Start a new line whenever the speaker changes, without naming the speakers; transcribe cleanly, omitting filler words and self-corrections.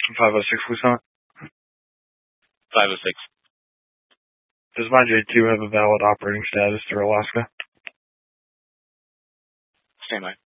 506, Lieutenant.
506.
Does my J2 have a valid operating status through Alaska?
Stand by.